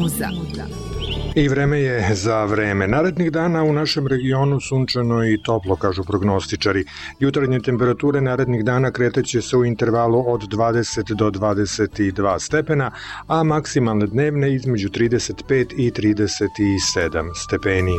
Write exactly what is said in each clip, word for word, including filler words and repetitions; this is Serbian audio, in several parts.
muza. I vreme je za vreme. Narednih dana u našem regionu sunčano i toplo, kažu prognostičari. Jutarnje temperature narednih dana kretaće se u intervalu od dvadeset do dvadeset dva stepena, a maksimalne dnevne između trideset pet i trideset sedam stepeni.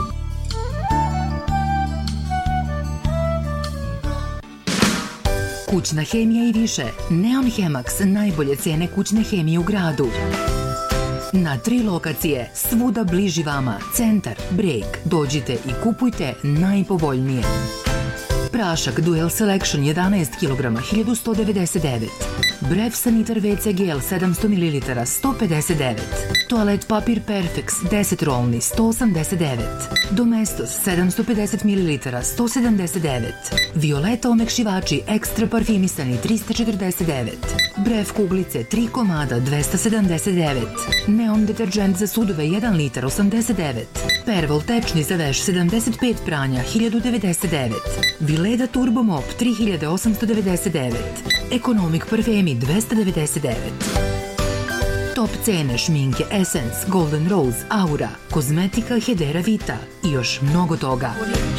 Kućna hemija i više. Neon Hemax, najbolje cene kućne hemije u gradu. Na tri lokacije, svuda bliži vama, Centar, Breg. Dođite i kupujte najpovoljnije. Prašak Dual Selection jedanaest kilograma, hiljadu sto devedeset devet. Bref Sanitar ve ce gel sedamsto mililitara, sto pedeset devet. Toalet papir Perfex deset rolni, sto osamdeset devet. Domestos sedamsto pedeset mililitara, sto sedamdeset devet. Violeta omekšivači ekstra parfimisani, trista četrdeset devet. Bref kuglice tri komada, dvesta sedamdeset devet. Neon deterđent za sudove jedan litar, osamdeset devet. Pervol tečni za veš sedamdeset pet pranja, hiljadu devedeset devet. Vileda Turbo Mop tri hiljade osamsto devedeset devet. Ekonomik parfemi dvesta devedeset devet. Top cene šminke Essence, Golden Rose, Aura, kozmetika Hedera Vita i još mnogo toga.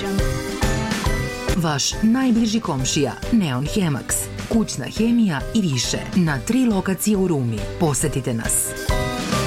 Vaš najbliži komšija Neon Hemax, kućna hemija i više na tri lokacije u Rumi. Posetite nas.